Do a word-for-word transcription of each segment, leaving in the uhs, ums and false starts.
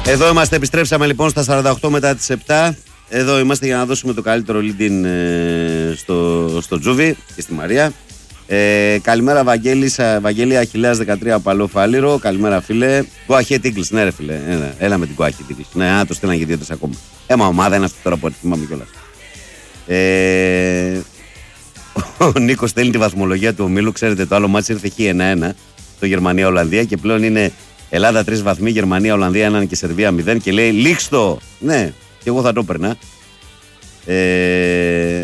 Εδώ είμαστε, επιστρέψαμε λοιπόν στα σαράντα οκτώ μετά τις επτά. Εδώ είμαστε για να δώσουμε το καλύτερο lead-in ε, στο, στο Τζούβι και στη Μαρία. Ε, καλημέρα Βαγγέλη, Βαγγέλη Αχιλλέας δεκατρία από Παλαιό Φάληρο. Καλημέρα φίλε. Go ahead Eagles, ναι ρε φίλε. Έλα, έλα με την Go ahead Eagles. Ναι, α, το στέλναν και δύο ακόμα. Έμα ομάδα είναι αυτό τώρα που θυμάμαι κιόλας. Ε, ο Νίκος στέλνει τη βαθμολογία του ομίλου. Ξέρετε, το άλλο μάτς ήρθε χ ένα ένα. Το Γερμανία-Ολλανδία και πλέον είναι Ελλάδα τρεις βαθμοί, Γερμανία-Ολλανδία ένα και Σερβία μηδέν. Και λέει λίξτο. Ναι, και εγώ θα το έπαιρνα. Ε,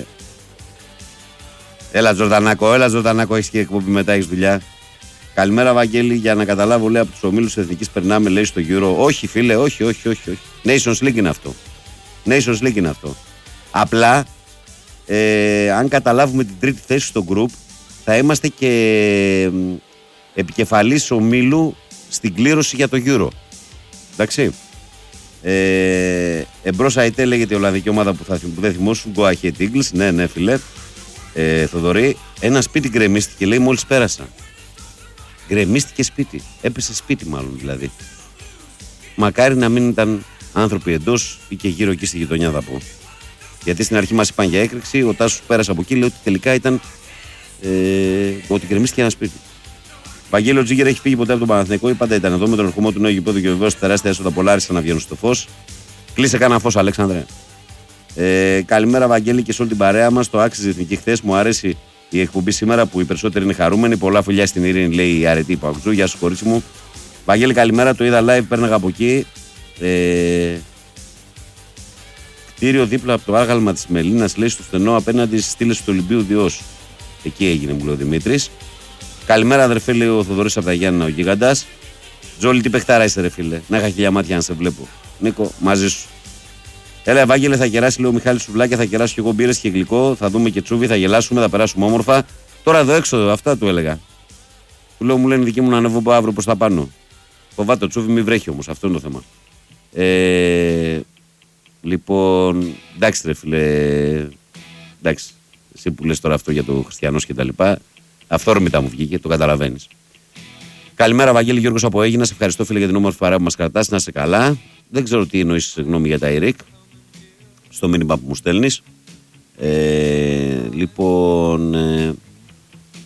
έλα Τζορδανάκο, έλα Τζορδανάκο, έχεις και εκπομπή μετά, έχεις δουλειά. Καλημέρα Βαγγέλη, για να καταλάβω λέει από τους ομίλους της Εθνικής περνάμε λέει στο Euro. Όχι φίλε, όχι, όχι, όχι, όχι. Nations League είναι αυτό. Nations League είναι αυτό. Απλά, ε, αν καταλάβουμε την τρίτη θέση στο group, θα είμαστε και επικεφαλής ομίλου στην κλήρωση για το Euro. Εντάξει. Ε, εμπρός ΑΕΤ λέγεται η Ολλανδική ομάδα που, θα, που δεν θυμόσουν. Go ahead Eagles. Ναι, ναι, φίλε. Ε, Θοδωρή, ένα σπίτι γκρεμίστηκε, λέει, μόλις πέρασα. Γκρεμίστηκε σπίτι. Έπεσε σπίτι, μάλλον δηλαδή. Μακάρι να μην ήταν άνθρωποι εντός ή και γύρω εκεί στη γειτονιά, θα πω. Γιατί στην αρχή μας είπαν για έκρηξη. Ο Τάσος πέρασε από εκεί, λέει ότι τελικά ήταν ε, ότι γκρεμίστηκε ένα σπίτι. Βαγγέλη, ο Τζίγκερ έχει φύγει ποτέ από τον Παναθηναϊκό ή πάντα ήταν εδώ με τον ερχομό του νέου γηπέδου και βεβαίως τεράστια έσοδα πολλά άρχισαν να βγαίνουν στο φως. Κλείσε κάνα φως, Αλέξανδρε. Ε, καλημέρα, Βαγγέλη, και σε όλη την παρέα μας. Το άξιζε εθνική χθες. Μου άρεσε η εκπομπή σήμερα που οι περισσότεροι είναι χαρούμενοι. Πολλά φιλιά στην ειρήνη, λέει η αρετή Παουτζού. Γεια σου, κορίτσι μου. Βαγγέλη, καλημέρα. Το είδα live, πέρναγα από εκεί. Ε, κτίριο δίπλα από το άγαλμα της Μελίνας, λέει, στο στενό απέναντι στις στήλες του Ολυμπίου Διός. Εκεί έγινε, μου λέει ο Δημήτρης. Καλημέρα, αδερφέ, λέει ο Θοδωρής από τα Γιάννενα, ο γίγαντας. Τζόλι, τι παιχτάρα είσαι, ρε φίλε. Να είχα χιλιά μάτια να σε βλέπω. Νίκο, μαζί σου. Έλα, Ευάγγελε, θα κεράσει, λέει ο Μιχάλης Σουβλάκια, θα κεράσω κι εγώ μπύρες και γλυκό. Θα δούμε και τσούβι, θα γελάσουμε, θα περάσουμε όμορφα. Τώρα εδώ έξω, αυτά του έλεγα. Του λέω, μου λένε δικοί μου να ανέβω από αύριο προς τα πάνω. Φοβάται το τσούβι, μη βρέχει όμως, αυτό είναι το θέμα. Ε, λοιπόν, εντάξει, ρε φίλε. Εντάξει, εσύ που λες τώρα αυτό για το Χριστιανός και τα λοιπά. Αυθόρμητα μου βγήκε, το καταλαβαίνεις. Καλημέρα, Βαγγέλη, Γιώργος από Αίγινα. Σε ευχαριστώ, φίλε, για την όμορφη παρέα που μας κρατάς. Να είσαι καλά. Δεν ξέρω τι εννοείς γνώμη για τα ΙΡΙΚ. Στο μήνυμα που μου στέλνεις. Ε, λοιπόν, ε,